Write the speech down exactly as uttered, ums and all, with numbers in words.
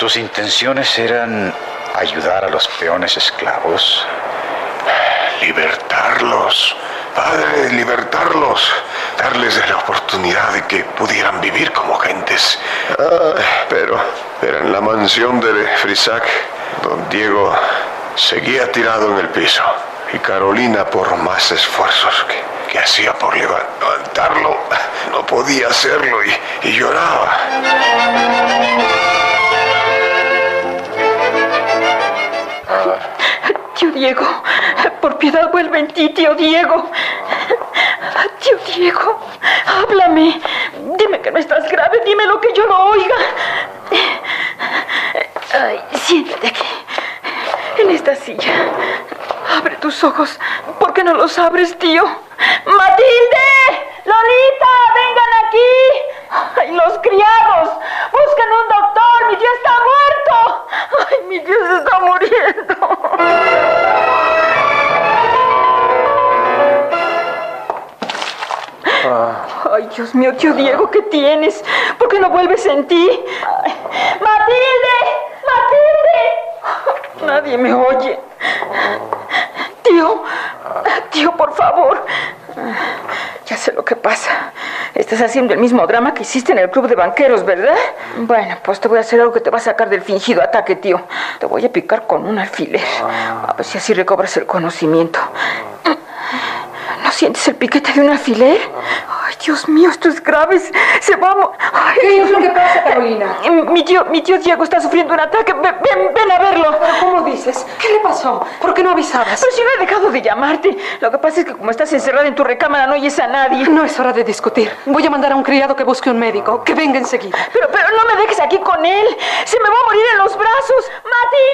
tus intenciones eran ayudar a los peones esclavos. Libertarlos, padre, libertarlos. Darles la oportunidad de que pudieran vivir como gentes. Ah, pero, pero en la mansión de Frisac, don Diego seguía tirado en el piso. Y Carolina, por más esfuerzos que, que hacía por levantarlo, no podía hacerlo y, y lloraba. Tío Diego, por piedad vuelve en ti, tío Diego. Tío Diego, háblame. Dime que no estás grave, dime lo que yo no oiga. Ay, siéntate aquí, en esta silla. Abre tus ojos. ¿Por qué no los abres, tío? ¡Matilde! ¡Lalita! ¡Vengan aquí! ¡Ay, los criados! ¡Busquen un doctor! ¡Mi tío está muerto! ¡Ay, mi tío se está muriendo! Ay, Dios mío, tío Diego, ¿qué tienes? ¿Por qué no vuelves en ti? Ay, ¡Matilde! ¡Matilde! Nadie me oye. Tío, tío, por favor. Ya sé lo que pasa. Estás haciendo el mismo drama que hiciste en el club de banqueros, ¿verdad? Bueno, pues te voy a hacer algo que te va a sacar del fingido ataque, tío. Te voy a picar con un alfiler. A ver si así recobras el conocimiento. ¿No sientes el piquete de un alfiler? Ay, Dios mío, esto es grave. Se va a... Ay, ¿Qué es lo que pasa, Carolina? Mi tío, mi tío Diego está sufriendo un ataque. Ven, ven, ven a verlo. ¿Pero cómo dices? ¿Qué le pasó? ¿Por qué no avisabas? Pero si no he dejado de llamarte. Lo que pasa es que como estás encerrada en tu recámara no oyes a nadie. No es hora de discutir. Voy a mandar a un criado que busque un médico. Que venga enseguida. Pero, pero no me dejes aquí con él. Se me va a morir en los brazos.